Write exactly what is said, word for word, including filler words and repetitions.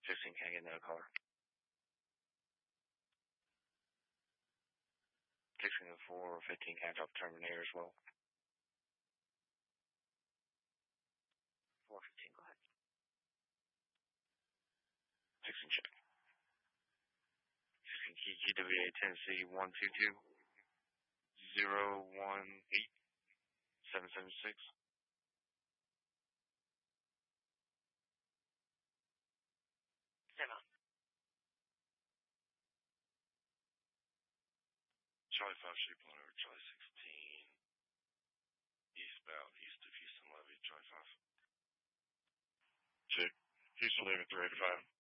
sixteen can't get another car. sixteen to four, fifteen can't drop Terminator as well. four fifteen, go ahead. sixteen check. sixteen G G W A Tennessee one two two zero one eight seven seven six. Emma. Charlie five shape one over Charlie sixteen. Eastbound, east of Houston Levy, Charlie five. Check. Houston Levy three eighty-five.